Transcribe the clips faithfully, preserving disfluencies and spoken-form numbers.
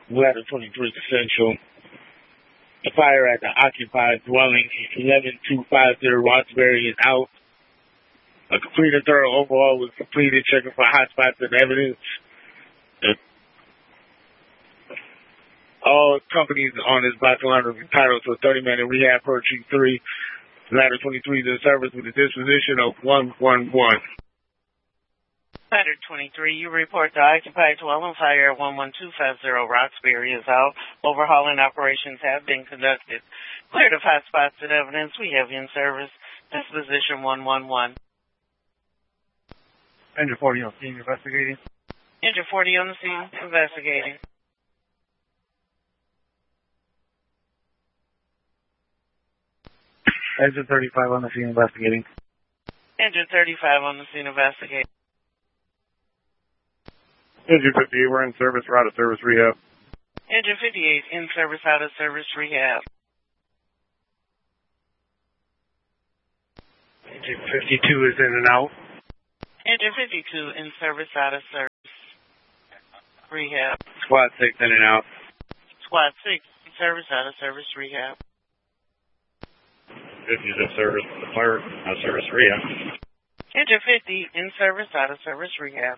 Ladder twenty-three Essential. The fire at the occupied dwelling eleven two fifty Roxbury is out. A complete and thorough overhaul was completed, checking for hotspots and evidence. All companies on this block line are entitled to a thirty minute rehab per G three. Ladder twenty-three is in service with a disposition of one one one. Ladder twenty-three, you report the occupied dwelling fire at one one two five zero Roxbury is out. Overhauling operations have been conducted. Cleared of hotspots and evidence. We have in service. Disposition one one one. Engine forty on scene investigating. Engine forty on the scene investigating. Engine thirty-five on the scene investigating. Engine thirty-five on the scene investigating. Engine fifty-eight, we're in service, we're out of service rehab. Engine fifty-eight, in service, out of service rehab. Engine fifty-two is in and out. Engine fifty-two, in service, out of service rehab. Squad six in and out. Squad six, in service, out of service rehab. fifty is in service, the fire, out of service rehab. Engine fifty, in service, out of service rehab.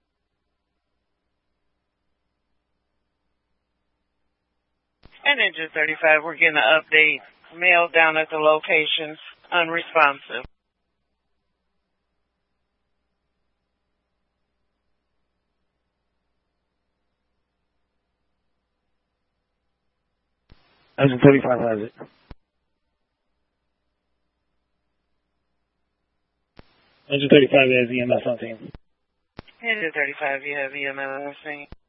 And Engine thirty-five, we're getting an update. Mail down at the location, unresponsive. Engine thirty-five has it. Engine thirty-five has E M S on scene. Engine thirty-five, you have E M S on scene.